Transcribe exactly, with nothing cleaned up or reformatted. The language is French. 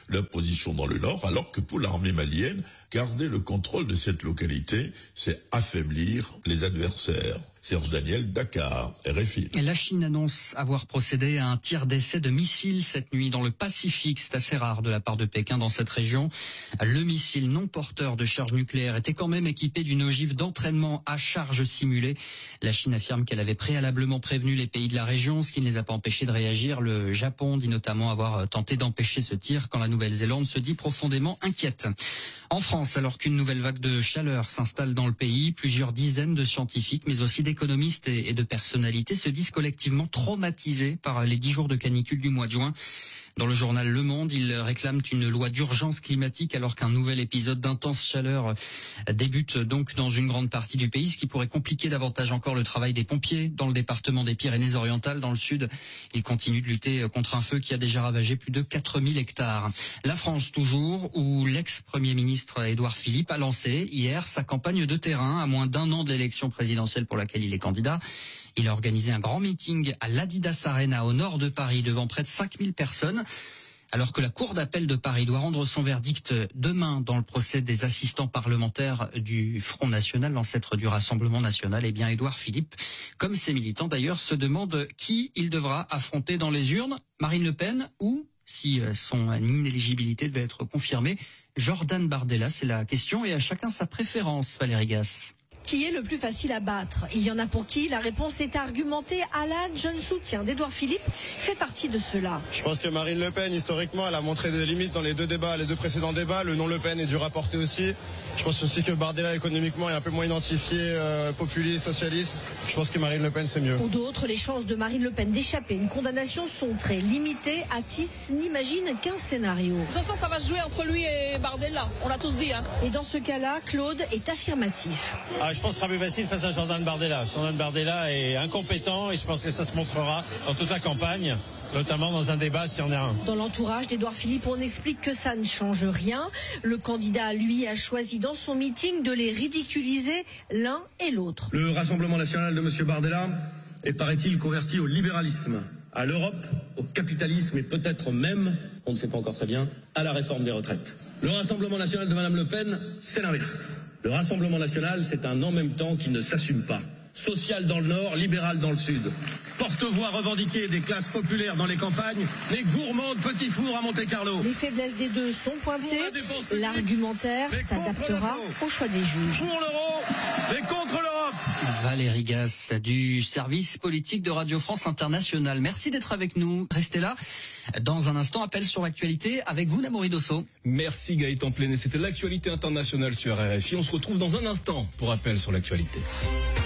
leur position dans le nord, alors que pour l'armée malienne, garder le contrôle de cette localité, c'est affaiblir les adversaires. Serge Daniel, Dakar, R F I. La Chine annonce avoir procédé à un tir d'essai de missiles cette nuit dans le Pacifique. C'est assez rare de la part de Pékin dans cette région. Le missile non porteur de charge nucléaire était quand même équipé d'une ogive d'entraînement à charge simulée. La Chine affirme qu'elle avait préalablement prévenu les pays de la région, ce qui ne les a pas empêchés de réagir. Le Japon dit notamment avoir tenté d'empêcher ce tir quand la Nouvelle-Zélande se dit profondément inquiète. En France, alors qu'une nouvelle vague de chaleur s'installe dans le pays, plusieurs dizaines de scientifiques, mais aussi d'économistes et de personnalités se disent collectivement traumatisés par les dix jours de canicule du mois de juin. Dans le journal Le Monde, ils réclament une loi d'urgence climatique alors qu'un nouvel épisode d'intense chaleur débute donc dans une grande partie du pays, ce qui pourrait compliquer davantage encore le travail des pompiers. Dans le département des Pyrénées-Orientales, dans le sud, ils continuent de lutter contre un feu qui a déjà ravagé plus de quatre mille hectares. La France toujours, où l'ex-premier ministre Édouard Philippe a lancé hier sa campagne de terrain à moins d'un an de l'élection présidentielle pour laquelle il est candidat. Il a organisé un grand meeting à l'Adidas Arena au nord de Paris devant près de cinq mille personnes. Alors que la Cour d'appel de Paris doit rendre son verdict demain dans le procès des assistants parlementaires du Front National, l'ancêtre du Rassemblement National, eh bien Édouard Philippe, comme ses militants d'ailleurs, se demande qui il devra affronter dans les urnes, Marine Le Pen ou, si son inéligibilité devait être confirmée, Jordan Bardella. C'est la question et à chacun sa préférence, Valérie Gasse. Qui est le plus facile à battre? Il y en a pour qui la réponse est argumentée. Alan, jeune soutien d'Édouard Philippe, fait partie de cela. Je pense que Marine Le Pen, historiquement, elle a montré des limites dans les deux débats, les deux précédents débats. Le nom Le Pen est dur à porter aussi. Je pense aussi que Bardella, économiquement, est un peu moins identifié, euh, populiste, socialiste. Je pense que Marine Le Pen, c'est mieux. Pour d'autres, les chances de Marine Le Pen d'échapper à une condamnation sont très limitées. Atis n'imagine qu'un scénario. De toute façon, ça va se jouer entre lui et Bardella. On l'a tous dit. Hein. Et dans ce cas-là, Claude est affirmatif. Ah, je pense que ce sera plus facile face à Jordan Bardella. Jordan Bardella est incompétent et je pense que ça se montrera dans toute la campagne, notamment dans un débat s'il y en a un. Dans l'entourage d'Édouard Philippe, on explique que ça ne change rien. Le candidat, lui, a choisi dans son meeting de les ridiculiser l'un et l'autre. Le Rassemblement national de M. Bardella est, paraît-il, converti au libéralisme, à l'Europe, au capitalisme et peut-être même, on ne sait pas encore très bien, à la réforme des retraites. Le Rassemblement national de Mme Le Pen, c'est l'inverse. Le Rassemblement national, c'est un en même temps qui ne s'assume pas. Social dans le nord, libéral dans le sud. Porte-voix revendiquée des classes populaires dans les campagnes, mais gourmand de petits fours à Monte-Carlo. Les faiblesses des deux sont pointées. L'argumentaire s'adaptera au choix des juges. Pour l'euro, mais contre l'Europe. Valérie Gasse du service politique de Radio France Internationale. Merci d'être avec nous. Restez là. Dans un instant, appel sur l'actualité avec vous, Namouri Dosso. Merci Gaëtan Plenet. C'était l'actualité internationale sur R F I. On se retrouve dans un instant pour appel sur l'actualité.